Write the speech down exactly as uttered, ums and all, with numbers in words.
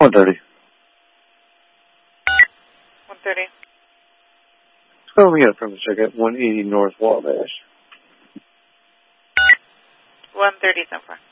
one thirty. one thirty. Oh, we got a premise check at one eighty North Wabash. one thirty so far.